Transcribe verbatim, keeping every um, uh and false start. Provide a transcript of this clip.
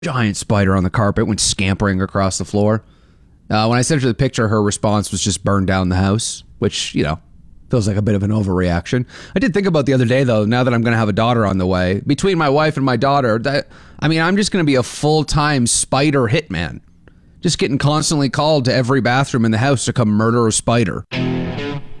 giant spider on the carpet went scampering across the floor. Uh, when I sent her the picture, her response was just burn down the house, which, you know, feels like a bit of an overreaction. I did think about the other day, though, now that I'm going to have a daughter on the way, between my wife and my daughter, that I mean, I'm just going to be a full-time spider hitman. Just getting constantly called to every bathroom in the house to come murder a spider.